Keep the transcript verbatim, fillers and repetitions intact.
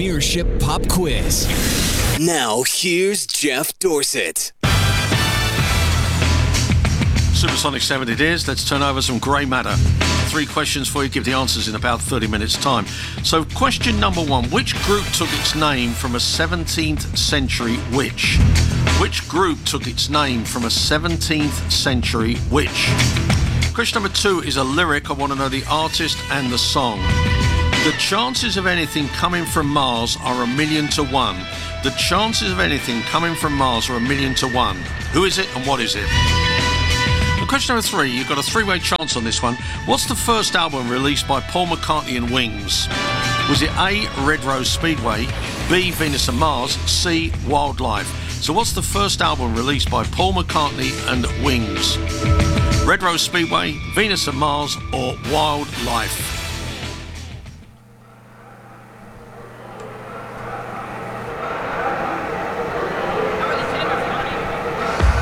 Premiership Pop Quiz. Now, here's Jeff Dorsett. Supersonic sound it is. Let's turn over some grey matter. Three questions for you. Give the answers in about thirty minutes' time. So, question number one. Which group took its name from a seventeenth century witch? Which group took its name from a seventeenth century witch? Question number two is a lyric. I want to know the artist and the song. The chances of anything coming from Mars are a million to one. The chances of anything coming from Mars are a million to one. Who is it and what is it? And question number three, you've got a three-way chance on this one. What's the first album released by Paul McCartney and Wings? Was it A, Red Rose Speedway, B, Venus and Mars, C, Wildlife? So what's the first album released by Paul McCartney and Wings? Red Rose Speedway, Venus and Mars, or Wildlife?